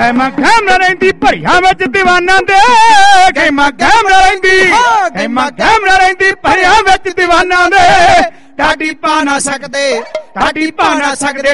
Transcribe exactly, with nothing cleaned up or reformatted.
ਖੈਮਾ ਖੈਮ ਰਹਿੰਦੀ ਭਰੀਆਂ ਵਿੱਚ ਦੀਵਾਨਾਂ ਦੇ ਖੈਮਾ ਖੈਮ ਰਹਿੰਦੀ ਖੈਮਾ ਖੈਮ ਰਹਿੰਦੀ ਭਰੀਆਂ ਵਿੱਚ ਦੀਵਾਨਾਂ ਦੇ ਢਾਡੀ ਪਾ ਨਾ ਸਕਦੇ ਢਾਡੀ ਪਾ ਨਾ ਸਕਦੇ